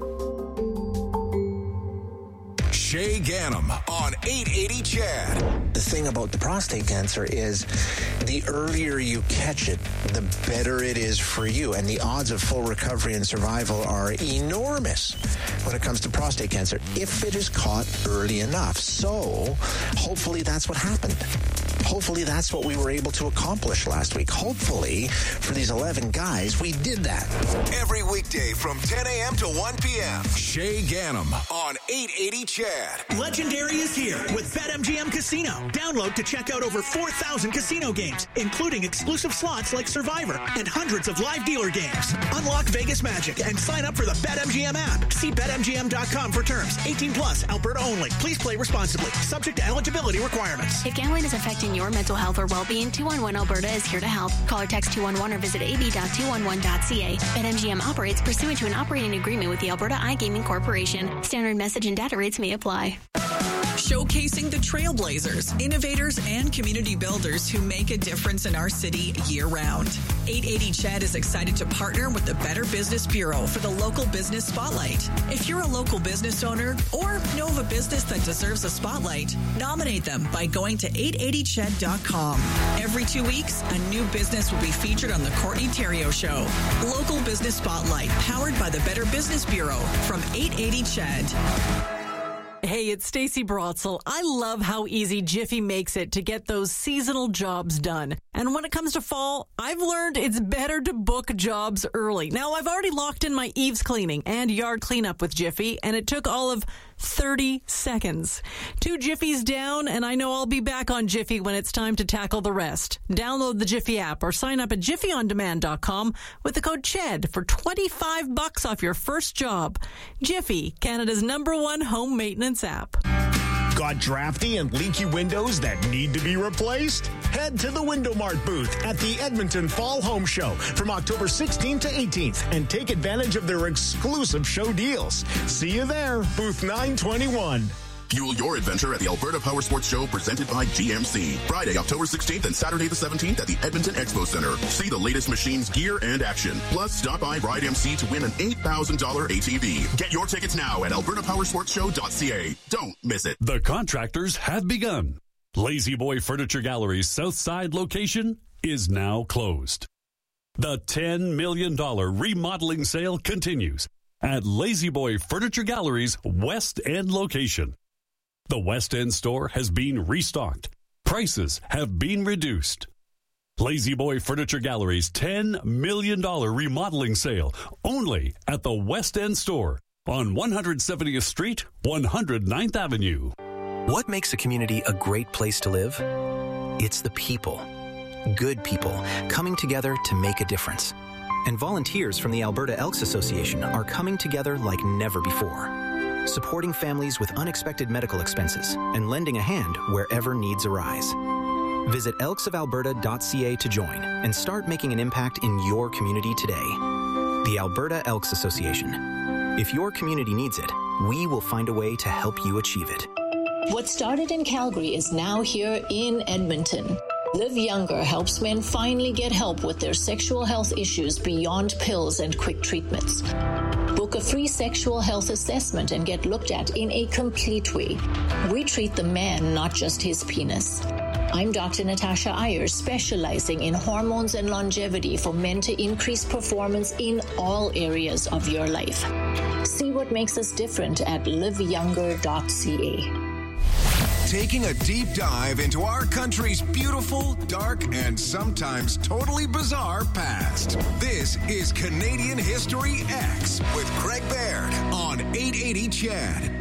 Shay Ganem on eight eighty C H A D. The thing about the prostate cancer is the earlier you catch it, the better it is for you. And the odds of full recovery and survival are enormous when it comes to prostate cancer, if it is caught early enough. So hopefully that's what happened. Hopefully that's what we were able to accomplish last week. Hopefully for these eleven guys, we did that. Every weekday from ten a.m. to one p.m. Shay Ganem on eight eighty C H A D. Legendary is here with BetMGM Casino. Download to check out over four thousand casino games, including exclusive slots like Survivor and hundreds of live dealer games. Unlock Vegas magic and sign up for the BetMGM app. See Bet M G M dot com for terms. eighteen plus, Alberta only. Please play responsibly. Subject to eligibility requirements. If gambling is affecting your mental health or well-being, two one one Alberta is here to help. Call or text two one one or visit a b dot two one one dot c a. BetMGM operates pursuant to an operating agreement with the Alberta iGaming Corporation. Standard message and data rates may apply. Showcasing the trailblazers, innovators, and community builders who make a difference in our city year-round. eight eighty C H A D is excited to partner with the Better Business Bureau for the Local Business Spotlight. If you're a local business owner or know of a business that deserves a spotlight, nominate them by going to eight eighty C H A D dot com. Every two weeks, a new business will be featured on the Courtney Theriault Show. Local Business Spotlight, powered by the Better Business Bureau from eight eighty C H A D. Hey, it's Stacey Brotzel. I love how easy Jiffy makes it to get those seasonal jobs done. And when it comes to fall, I've learned it's better to book jobs early. Now, I've already locked in my eaves cleaning and yard cleanup with Jiffy, and it took all of thirty seconds. Two Jiffies down, and I know I'll be back on Jiffy when it's time to tackle the rest. Download the Jiffy app or sign up at jiffy on demand dot com with the code C H E D for twenty-five bucks off your first job. Jiffy, Canada's number one home maintenance app. Got drafty and leaky windows that need to be replaced? Head to the Window Mart booth at the Edmonton Fall Home Show from October sixteenth to eighteenth and take advantage of their exclusive show deals. See you there, booth nine twenty-one. Fuel your adventure at the Alberta Power Sports Show presented by G M C. Friday, October sixteenth and Saturday the seventeenth at the Edmonton Expo Center. See the latest machines, gear, and action. Plus, stop by Ride M C to win an eight thousand dollars A T V. Get your tickets now at alberta power sports show dot c a. Don't miss it. The contractors have begun. Lazy Boy Furniture Gallery's Southside location is now closed. The ten million dollars remodeling sale continues at Lazy Boy Furniture Gallery's West End location. The West End store has been restocked. Prices have been reduced. Lazy Boy Furniture Gallery's ten million dollars remodeling sale only at the West End store on one hundred seventieth Street, one hundred ninth Avenue. What makes a community a great place to live? It's the people. Good people coming together to make a difference. And volunteers from the Alberta Elks Association are coming together like never before, supporting families with unexpected medical expenses and lending a hand wherever needs arise. Visit elks of alberta dot c a to join and start making an impact in your community today. The Alberta Elks Association. If your community needs it, we will find a way to help you achieve it. What started in Calgary is now here in Edmonton. Live Younger helps men finally get help with their sexual health issues beyond pills and quick treatments. Book a free sexual health assessment and get looked at in a complete way. We treat the man, not just his penis. I'm Doctor Natasha Ayers, specializing in hormones and longevity for men to increase performance in all areas of your life. See what makes us different at live younger dot c a. Taking a deep dive into our country's beautiful, dark, and sometimes totally bizarre past. This is Canadian History X with Craig Baird on eight eighty C H E D.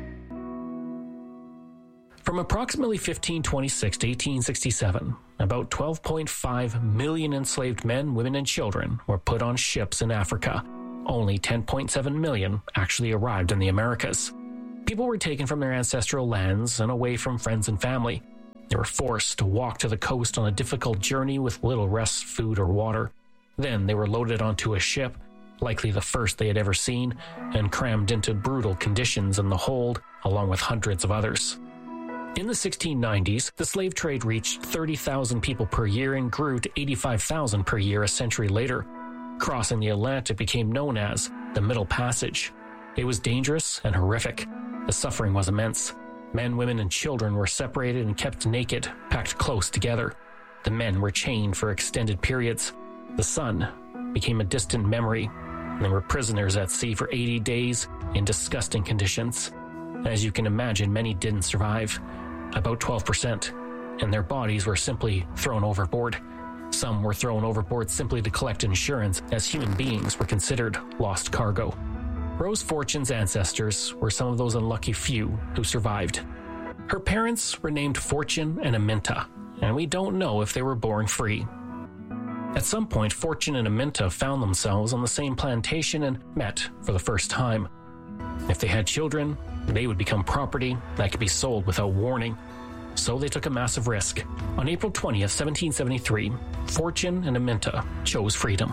From approximately fifteen twenty-six to eighteen sixty-seven, about twelve point five million enslaved men, women, and children were put on ships in Africa. Only ten point seven million actually arrived in the Americas. People were taken from their ancestral lands and away from friends and family. They were forced to walk to the coast on a difficult journey with little rest, food, or water. Then they were loaded onto a ship, likely the first they had ever seen, and crammed into brutal conditions in the hold, along with hundreds of others. In the sixteen nineties, the slave trade reached thirty thousand people per year and grew to eighty-five thousand per year a century later. Crossing the Atlantic became known as the Middle Passage. It was dangerous and horrific. The suffering was immense. Men, women, and children were separated and kept naked, packed close together. The men were chained for extended periods. The sun became a distant memory. They were prisoners at sea for eighty days in disgusting conditions. As you can imagine, many didn't survive, about twelve percent, and their bodies were simply thrown overboard. Some were thrown overboard simply to collect insurance, as human beings were considered lost cargo. Rose Fortune's ancestors were some of those unlucky few who survived. Her parents were named Fortune and Aminta, and we don't know if they were born free. At some point, Fortune and Aminta found themselves on the same plantation and met for the first time. If they had children, they would become property that could be sold without warning. So they took a massive risk. On April twentieth, seventeen seventy-three, Fortune and Aminta chose freedom.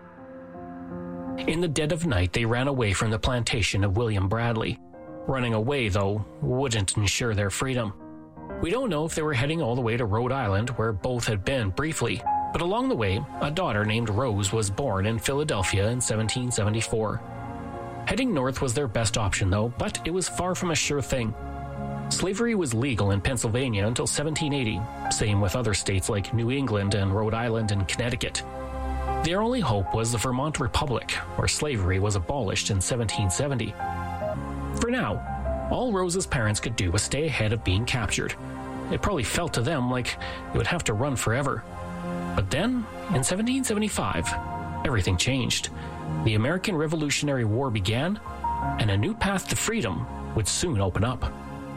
In the dead of night, they ran away from the plantation of William Bradley. Running away, though, wouldn't ensure their freedom. We don't know if they were heading all the way to Rhode Island, where both had been briefly, but along the way, a daughter named Rose was born in Philadelphia in seventeen seventy-four. Heading north was their best option, though, but it was far from a sure thing. Slavery was legal in Pennsylvania until seventeen eighty, same with other states like New England and Rhode Island and Connecticut. Their only hope was the Vermont Republic, where slavery was abolished in seventeen seventy. For now, all Rose's parents could do was stay ahead of being captured. It probably felt to them like they would have to run forever. But then, in seventeen seventy-five, everything changed. The American Revolutionary War began, and a new path to freedom would soon open up.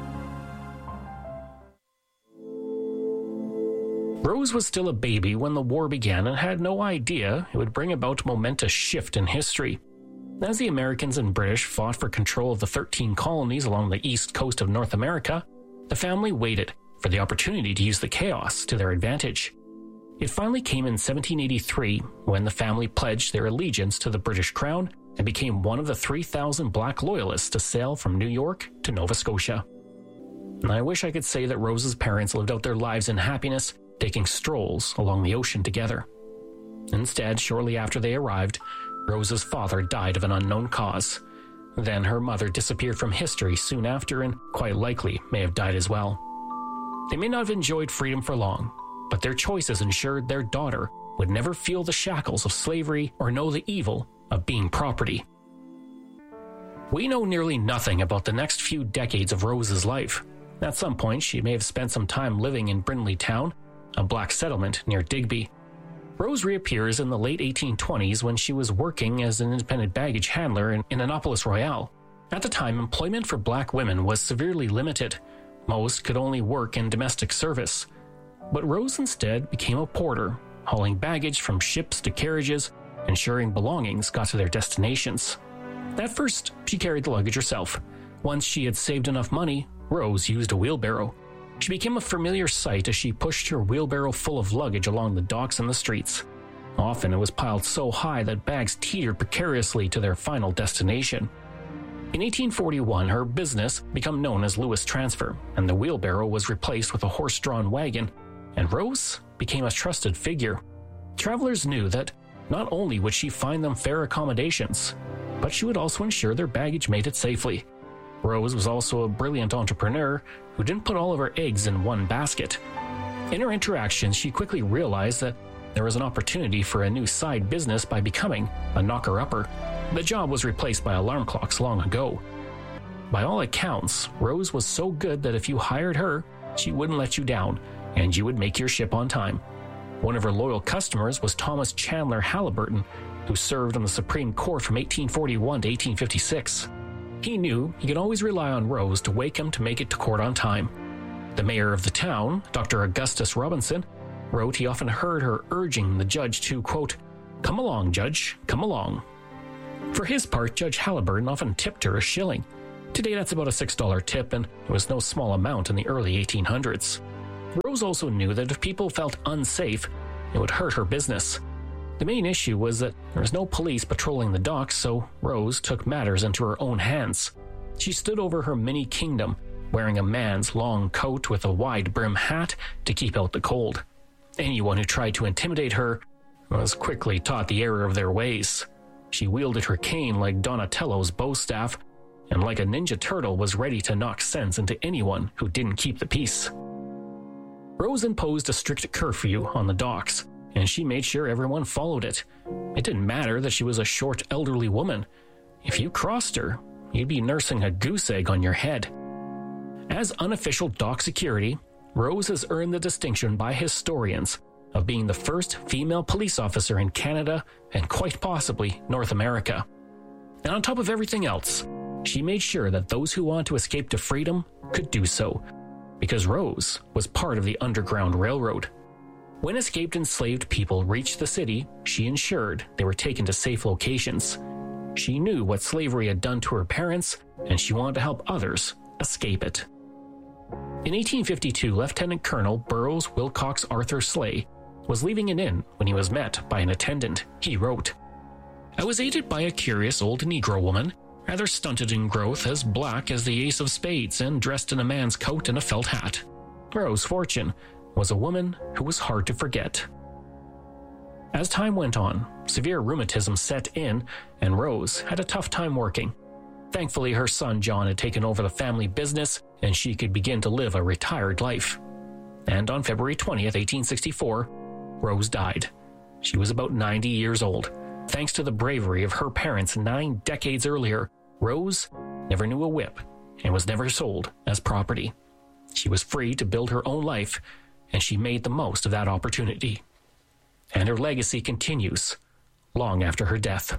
Rose was still a baby when the war began and had no idea it would bring about a momentous shift in history. As the Americans and British fought for control of the thirteen colonies along the east coast of North America, the family waited for the opportunity to use the chaos to their advantage. It finally came in seventeen eighty-three when the family pledged their allegiance to the British Crown and became one of the three thousand black loyalists to sail from New York to Nova Scotia. And I wish I could say that Rose's parents lived out their lives in happiness, taking strolls along the ocean together. Instead, shortly after they arrived, Rose's father died of an unknown cause. Then her mother disappeared from history soon after and quite likely may have died as well. They may not have enjoyed freedom for long, but their choices ensured their daughter would never feel the shackles of slavery or know the evil of being property. We know nearly nothing about the next few decades of Rose's life. At some point, she may have spent some time living in Brindley Town, a black settlement near Digby. Rose reappears in the late eighteen twenties when she was working as an independent baggage handler in, in Annapolis Royale. At the time, employment for black women was severely limited. Most could only work in domestic service. But Rose instead became a porter, hauling baggage from ships to carriages, ensuring belongings got to their destinations. At first, she carried the luggage herself. Once she had saved enough money, Rose used a wheelbarrow. She became a familiar sight as she pushed her wheelbarrow full of luggage along the docks and the streets. Often it was piled so high that bags teetered precariously to their final destination. In eighteen forty-one, her business became known as Lewis Transfer, and the wheelbarrow was replaced with a horse-drawn wagon, and Rose became a trusted figure. Travelers knew that not only would she find them fair accommodations, but she would also ensure their baggage made it safely. Rose was also a brilliant entrepreneur who didn't put all of her eggs in one basket. In her interactions, she quickly realized that there was an opportunity for a new side business by becoming a knocker-upper. The job was replaced by alarm clocks long ago. By all accounts, Rose was so good that if you hired her, she wouldn't let you down, and you would make your ship on time. One of her loyal customers was Thomas Chandler Halliburton, who served on the Supreme Court from eighteen forty-one to eighteen fifty-six. He knew he could always rely on Rose to wake him to make it to court on time. The mayor of the town, Doctor Augustus Robinson, wrote he often heard her urging the judge to, quote, "Come along, Judge, come along." For his part, Judge Halliburton often tipped her a shilling. Today that's about a six dollar tip, and it was no small amount in the early eighteen hundreds. Rose also knew that if people felt unsafe, it would hurt her business. The main issue was that there was no police patrolling the docks, so Rose took matters into her own hands. She stood over her mini kingdom, wearing a man's long coat with a wide brim hat to keep out the cold. Anyone who tried to intimidate her was quickly taught the error of their ways. She wielded her cane like Donatello's bow staff, and like a ninja turtle was ready to knock sense into anyone who didn't keep the peace. Rose imposed a strict curfew on the docks, and she made sure everyone followed it. It didn't matter that she was a short, elderly woman. If you crossed her, you'd be nursing a goose egg on your head. As unofficial dock security, Rose has earned the distinction by historians of being the first female police officer in Canada and quite possibly North America. And on top of everything else, she made sure that those who want to escape to freedom could do so, because Rose was part of the Underground Railroad. When escaped enslaved people reached the city, she ensured they were taken to safe locations. She knew what slavery had done to her parents, and she wanted to help others escape it. In eighteen fifty-two, Lieutenant Colonel Burroughs Wilcox Arthur Slay was leaving an inn when he was met by an attendant. He wrote, "I was aided by a curious old Negro woman, rather stunted in growth, as black as the ace of spades, and dressed in a man's coat and a felt hat. Rose Fortune was a woman who was hard to forget." As time went on, severe rheumatism set in, and Rose had a tough time working. Thankfully, her son John had taken over the family business, and she could begin to live a retired life. And on February twentieth, eighteen sixty-four, Rose died. She was about ninety years old. Thanks to the bravery of her parents nine decades earlier, Rose never knew a whip and was never sold as property. She was free to build her own life, and she made the most of that opportunity. And her legacy continues long after her death.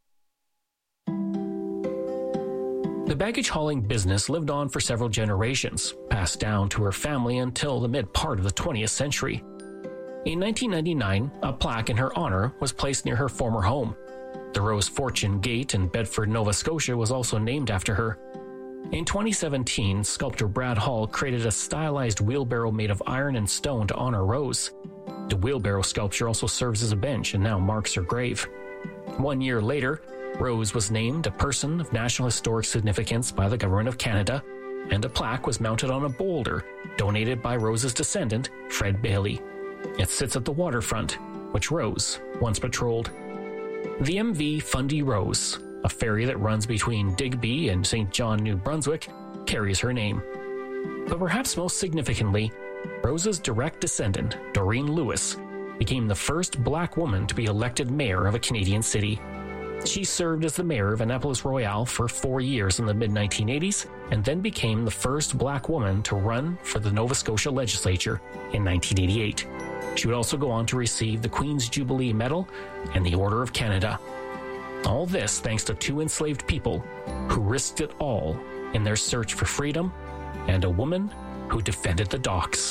The baggage hauling business lived on for several generations, passed down to her family until the mid-part of the twentieth century. In nineteen ninety-nine, a plaque in her honor was placed near her former home. The Rose Fortune Gate in Bedford, Nova Scotia was also named after her. In twenty seventeen, sculptor Brad Hall created a stylized wheelbarrow made of iron and stone to honor Rose. The wheelbarrow sculpture also serves as a bench and now marks her grave. One year later, Rose was named a Person of National Historic Significance by the Government of Canada, and a plaque was mounted on a boulder donated by Rose's descendant, Fred Bailey. It sits at the waterfront, which Rose once patrolled. The M V Fundy Rose, a ferry that runs between Digby and Saint John, New Brunswick, carries her name. But perhaps most significantly, Rose's direct descendant, Doreen Lewis, became the first black woman to be elected mayor of a Canadian city. She served as the mayor of Annapolis Royal for four years in the mid nineteen eighties, and then became the first black woman to run for the Nova Scotia legislature in nineteen eighty-eight. She would also go on to receive the Queen's Jubilee Medal and the Order of Canada. All this thanks to two enslaved people who risked it all in their search for freedom, and a woman who defended the docks.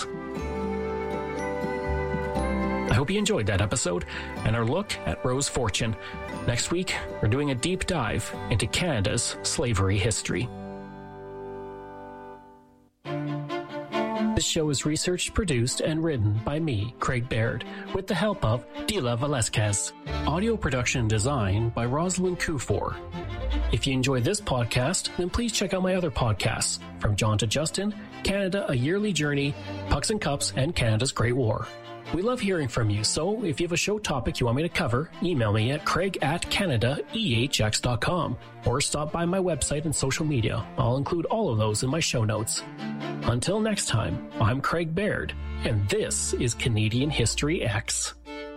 I hope you enjoyed that episode and our look at Rose Fortune. Next week, we're doing a deep dive into Canada's slavery history. This show is researched, produced, and written by me, Craig Baird, with the help of Dila Velasquez. Audio production and design by Rosalind Kufor. If you enjoy this podcast, then please check out my other podcasts, From John to Justin Canada, A Yearly Journey, Pucks and Cups, and Canada's Great War. We love hearing from you, so if you have a show topic you want me to cover, email me at craig at canada e h x dot com or stop by my website and social media. I'll include all of those in my show notes. Until next time, I'm Craig Baird, and this is Canadian History X.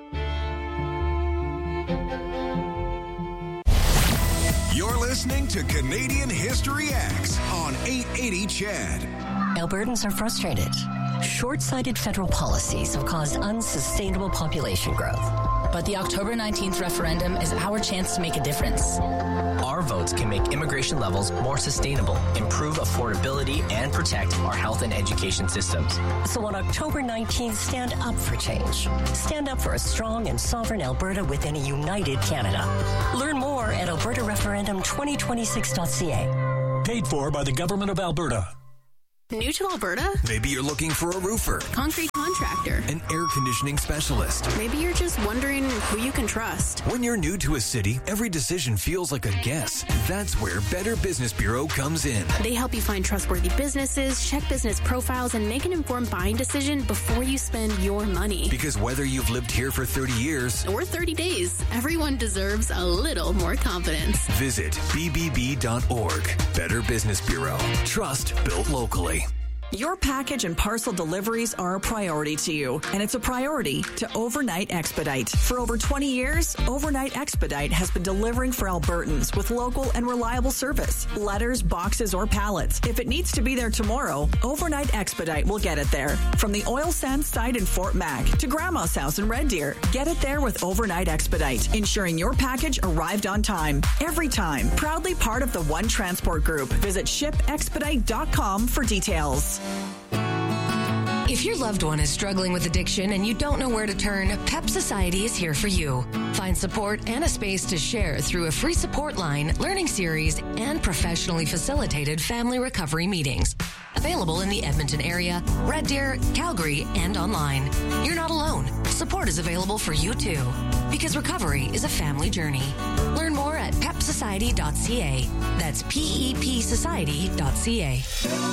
You're listening to Canadian History X on eight eighty C H E D. Albertans are frustrated. Short-sighted federal policies have caused unsustainable population growth. But the October nineteenth referendum is our chance to make a difference. Our votes can make immigration levels more sustainable, improve affordability, and protect our health and education systems. So on October nineteenth, stand up for change. Stand up for a strong and sovereign Alberta within a united Canada. Learn more at alberta referendum twenty twenty-six dot c a. Paid for by the Government of Alberta. New to Alberta? Maybe you're looking for a roofer, concrete contractor, an air conditioning specialist. Maybe you're just wondering who you can trust. When you're new to a city, every decision feels like a guess. That's where Better Business Bureau comes in. They help you find trustworthy businesses, check business profiles, and make an informed buying decision before you spend your money. Because whether you've lived here for thirty years or thirty days, everyone deserves a little more confidence. Visit b b b dot org. Better Business Bureau. Trust built locally. Your package and parcel deliveries are a priority to you, and it's a priority to Overnight Expedite. For over twenty years, Overnight Expedite has been delivering for Albertans with local and reliable service. Letters, boxes, or pallets. If it needs to be there tomorrow, Overnight Expedite will get it there. From the oil sands site in Fort Mac to Grandma's house in Red Deer, get it there with Overnight Expedite, ensuring your package arrived on time. Every time. Proudly part of the One Transport Group. Visit ship expedite dot com for details. If your loved one is struggling with addiction and you don't know where to turn, PEP Society is here for you. Find support and a space to share through a free support line, learning series, and professionally facilitated family recovery meetings. Available in the Edmonton area, Red Deer, Calgary, and online. You're not alone. Support is available for you too. Because recovery is a family journey. Learn more at pep society dot c a. That's P E P society dot c a.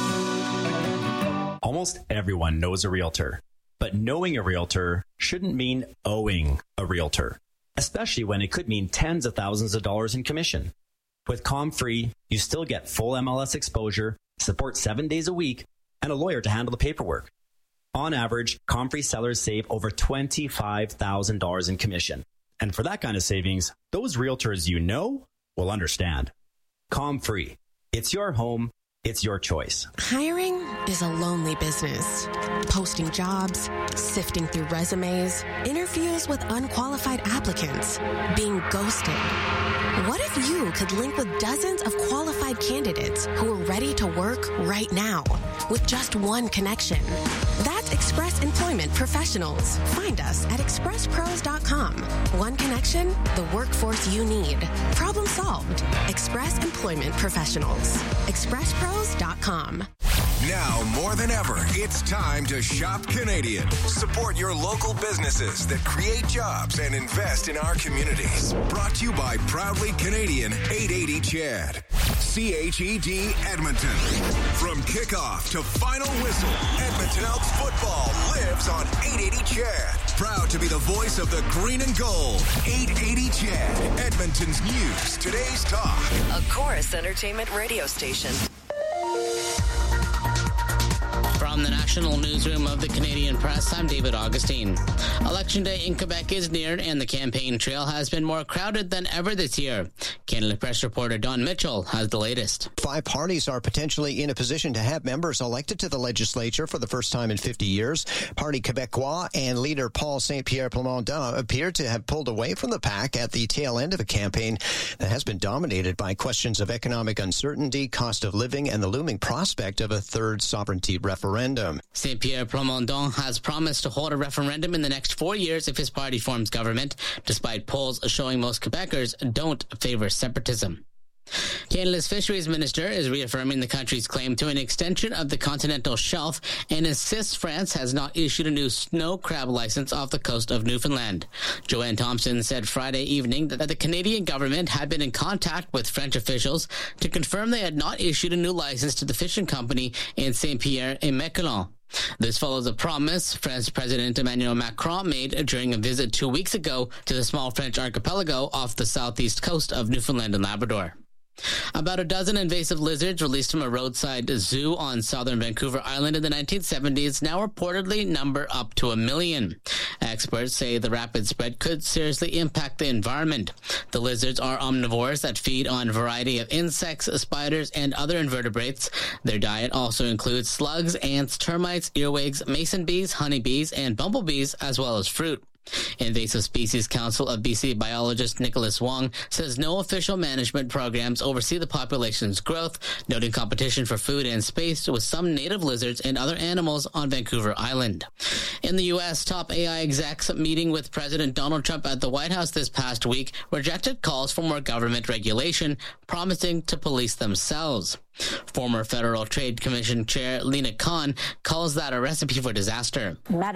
Almost everyone knows a realtor, but knowing a realtor shouldn't mean owing a realtor, especially when it could mean tens of thousands of dollars in commission. With ComFree, you still get full M L S exposure, support seven days a week, and a lawyer to handle the paperwork. On average, ComFree sellers save over twenty-five thousand dollars in commission. And for that kind of savings, those realtors you know will understand. ComFree. It's your home. It's your choice. Hiring is a lonely business. Posting jobs, sifting through resumes, interviews with unqualified applicants, being ghosted. What if you could link with dozens of qualified candidates who are ready to work right now with just one connection? That's Express Employment Professionals. Find us at express pros dot com. One connection, the workforce you need. Problem solved. Express Employment Professionals. express pros dot com. Now more than ever, it's time to shop Canadian. Support your local businesses that create jobs and invest in our communities. Brought to you by Proudly Canadian eight eighty C H E D. C H E D Edmonton. From kickoff to final whistle, Edmonton Elks football lives on eight eighty C H E D. Proud to be the voice of the green and gold. eight eighty C H E D. Edmonton's news, today's talk. A Chorus Entertainment radio station. From the National Newsroom of the Canadian Press, I'm David Augustine. Election Day in Quebec is near, and the campaign trail has been more crowded than ever this year. Canada Press reporter Don Mitchell has the latest. Five parties are potentially in a position to have members elected to the legislature for the first time in fifty years. Parti Québécois and leader Paul Saint-Pierre Plamondon appear to have pulled away from the pack at the tail end of a campaign that has been dominated by questions of economic uncertainty, cost of living, and the looming prospect of a third sovereignty referendum. Saint-Pierre Plamondon has promised to hold a referendum in the next four years if his party forms government, despite polls showing most Quebecers don't favor separatism. Canada's fisheries minister is reaffirming the country's claim to an extension of the continental shelf and insists France has not issued a new snow crab license off the coast of Newfoundland. Joanne Thompson said Friday evening that the Canadian government had been in contact with French officials to confirm they had not issued a new license to the fishing company in Saint-Pierre-et-Miquelon. This follows a promise French President Emmanuel Macron made during a visit two weeks ago to the small French archipelago off the southeast coast of Newfoundland and Labrador. About a dozen invasive lizards released from a roadside zoo on southern Vancouver Island in the nineteen seventies now reportedly number up to a million. Experts say the rapid spread could seriously impact the environment. The lizards are omnivores that feed on a variety of insects, spiders, and other invertebrates. Their diet also includes slugs, ants, termites, earwigs, mason bees, honeybees, and bumblebees, as well as fruit. Invasive Species Council of B C biologist Nicholas Wong says no official management programs oversee the population's growth, noting competition for food and space with some native lizards and other animals on Vancouver Island. In the U S, top A I execs meeting with President Donald Trump at the White House this past week rejected calls for more government regulation, promising to police themselves. Former Federal Trade Commission Chair Lina Khan calls that a recipe for disaster. Madam